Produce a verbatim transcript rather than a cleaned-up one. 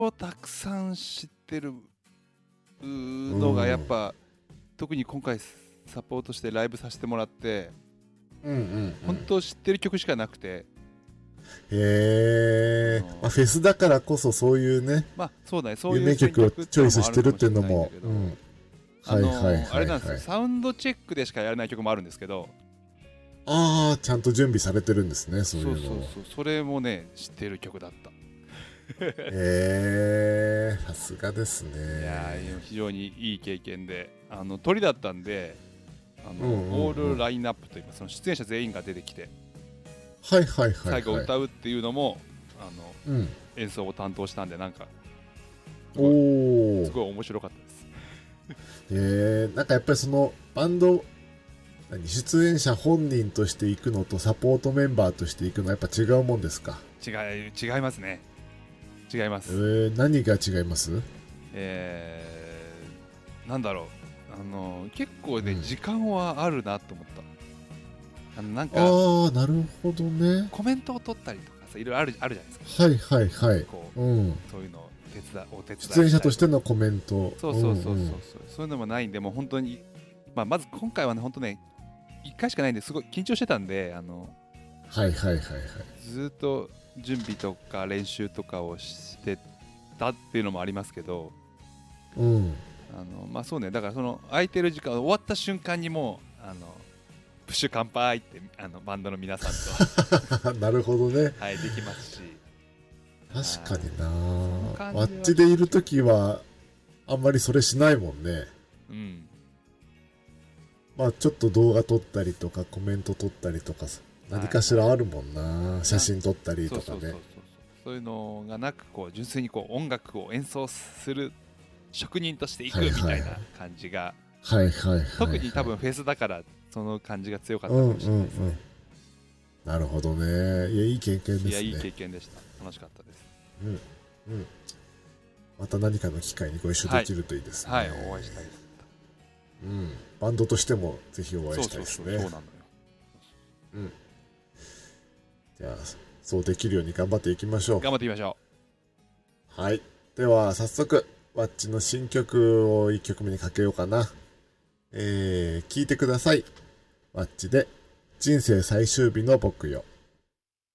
をたくさん知ってるのがやっぱ、うん、特に今回サポートしてライブさせてもらって、 うんうんうん、 本当知ってる曲しかなくて、 へー、まあ、フェスだからこそそういうね、 まあそうだね、そういう有名曲をチョイスしてるっていうのも、うん、 はいはいはいはい、あれなんですよ、サウンドチェックでしかやらない曲もあるんですけど、 ああ、ちゃんと準備されてるんですね、そういうの。そうそうそう、それもね知ってる曲だった。 へえー、さすがですね。 いや非常にいい経験で、あの鳥だったんで、あの、うんうんうん、オールラインナップといいます、その出演者全員が出てきて、 はいはいはい、はい、 最後歌うっていうのもあの、うん、演奏を担当したんで、なんかすごい、すごい面白かったです。 へえ、なんかやっぱりそのバンド何出演者本人として行くのとサポートメンバーとして行くのはやっぱ違うもんですか？ 違い、違いますね。違います。 えー、何が違います？ えー、なんだろう、あの結構ね、うん、時間はあるなと思った。あのなんか、 ああ、なるほどね。 コメントを取ったりとかさ、いろいろあるあるじゃないですか。 はいはいはい。 こう、 うん、 そういうのを手伝お手伝い出演者としてのコメント。 そうそうそうそうそう、うんうん、そういうのもないんで、もう本当に、まあ、まず今回はね、本当ね、いっかいしかないんですごい緊張してたんで、あのはいはいはいはい、 ずっと準備とか練習とかをしてたっていうのもありますけど、 うん、 あのまあそうね、だからその空いてる時間終わった瞬間にもうあのプッシュ乾杯ってあのバンドの皆さんとなるほどね、 はい、できますし、 確かにな、あっちでいるときはあんまりそれしないもんね。 うん、まあちょっと動画撮ったりとかコメント撮ったりとか何かしらあるもんな、はいはい、写真撮ったりとかね。 そういうのがなく、こう純粋にこう音楽を演奏する職人としていくみたいな感じが、 はいはいはい、 特に多分フェスだからその感じが強かったかもしれないですね。うんうんうん、 なるほどね。いやいい経験ですね。いやいい経験でした。楽しかったです。 うんうん。また何かの機会にご一緒できるといいですね。 はい、はい、お会いしたいです。 うん、バンドとしてもぜひお会いしたいですね。 そうそうそう、そうなのよ。 うん。じゃあそうできるように頑張っていきましょう。 頑張っていきましょう。はい。では早速ワッチの新曲をいっきょくめにかけようかな。えー、聴いてください。ワッチで人生最終日の僕よ。